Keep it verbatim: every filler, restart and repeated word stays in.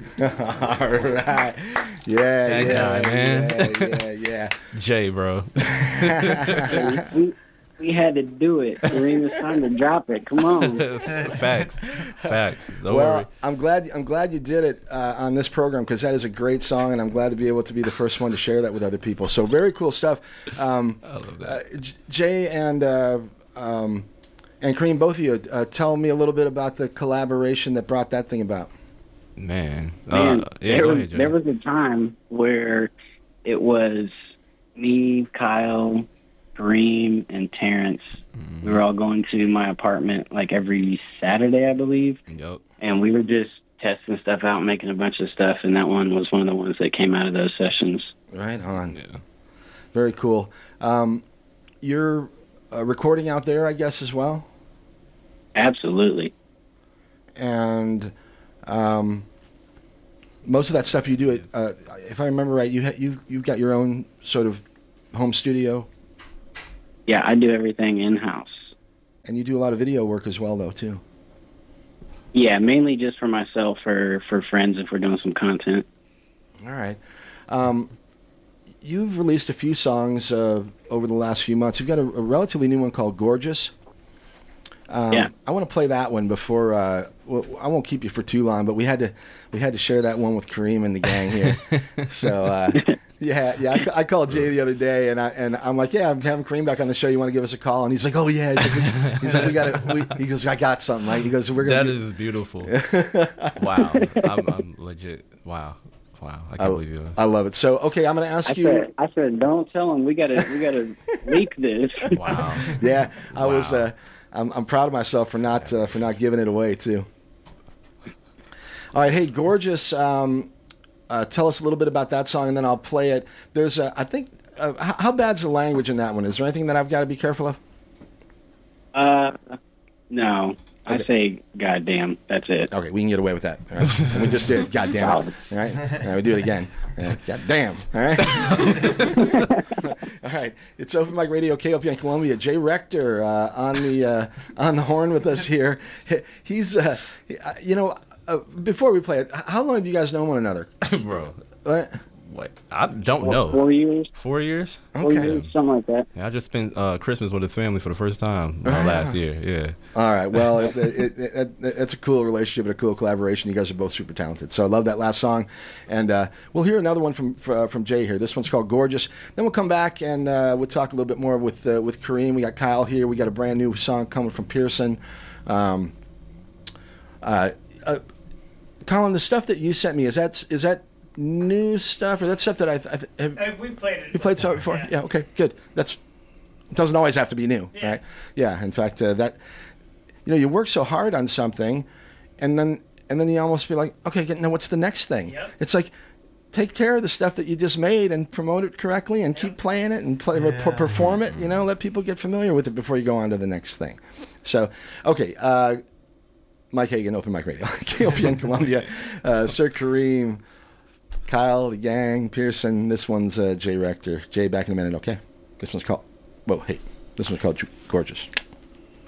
All right. Yeah, That yeah, guy, man. yeah, yeah, yeah. Jay, bro. we, we had to do it. Kareem, it's time to drop it. Come on. Facts. Facts. Don't Well, worry. I'm glad I'm glad you did it uh, on this program because that is a great song, and I'm glad to be able to be the first one to share that with other people. So very cool stuff. Um, I love that. uh, J- Jay and uh, um, and Kareem, both of you, uh, tell me a little bit about the collaboration that brought that thing about. Man. Man, Uh, yeah, there, go was, ahead, Jay. there was a time where it was me, Kyle, Kareem, and Terrence. Mhm. We were all going to my apartment like every Saturday, I believe. Yup. And we were just testing stuff out, making a bunch of stuff, and that one was one of the ones that came out of those sessions. Right on. Yeah. Very cool. Um, you're uh, recording out there, I guess, as well? Absolutely. And um, most of that stuff you do, it, uh, if I remember right, you ha- you you've got your own sort of home studio, Yeah, I do everything in-house. and you do a lot of video work as well, though, too. Yeah, mainly just for myself or for friends if we're doing some content. All right. Um, you've released a few songs uh, over the last few months. You've got a, a relatively new one called "Gorgeous." Um, Yeah. I want to play that one before. Uh, well, I won't keep you for too long, but we had to we had to share that one with Kareem and the gang here. so uh, yeah, yeah. I, ca- I called Jay the other day, and I and I'm like, yeah, I'm having Kareem back on the show. You want to give us a call? And he's like, oh yeah. He's like, we, he's like, we got to. He goes, I got something. Right? He goes, we're gonna. That do- is beautiful. Wow. I'm, I'm legit. Wow. Wow. I can't I, believe you. I love it. So okay, I'm going to ask I you. said, I said, don't tell him. We gotta, we gotta leak this. Wow. Yeah, I was. Wow. Uh, I'm, I'm proud of myself for not uh, for not giving it away too. All right, hey, Gorgeous. Um, uh, tell us a little bit about that song, and then I'll play it. There's, uh, I think, uh, how, how bad's the language in that one? Is there anything that I've got to be careful of? Uh, no. I Okay. say, goddamn. That's it. Okay, we can get away with that. All right? And we just did. God damn it. All right, all right, we do it again. All right. God damn. All right. All right. It's Open Mic Radio, K O P N Columbia. Jay Rector uh, on the uh, on the horn with us here. He- He's, uh, he- uh, you know, uh, before we play it, h- how long have you guys known one another? Bro. What? What? I don't Four- know. Four years? Four years? Four Okay. years, something like that. Yeah, I just spent uh, Christmas with the family for the first time uh, Ah. last year. Yeah. All right. Well, it, it, it, it, it's a cool relationship and a cool collaboration. You guys are both super talented. So I love that last song. And uh, we'll hear another one from fr- uh, from Jay here. This one's called Gorgeous. Then we'll come back and uh, we'll talk a little bit more with uh, with Kareem. We got Kyle here. We got a brand new song coming from Pearson. Um, uh, uh, Colin, the stuff that you sent me, is that is that new stuff or that stuff that I've, I've have, Uh, we played it. you played so before? Yeah. Yeah. Okay. Good. That's. It doesn't always have to be new, Yeah. right? Yeah. In fact, uh, that you know, you work so hard on something, and then and then you almost feel like, okay, now what's the next thing? Yep. It's like take care of the stuff that you just made and promote it correctly, and keep playing it and play per- perform it. You know, let people get familiar with it before you go on to the next thing. So, okay. Uh, Mike Hagan, Open Mic Radio, K O P N Columbia, uh, Sir Kareem, Kyle, the gang, Pearson. This one's uh, Jay Rector. Jay, back in a minute, okay? This one's called, whoa, hey, this one's called Gorgeous.